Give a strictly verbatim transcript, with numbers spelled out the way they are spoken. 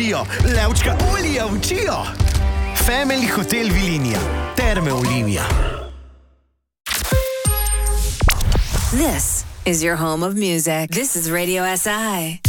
učijo, levčka olija učijo. Family Hotel Vilinija, Terme Olimija. This is your home of music. This is Radio S I.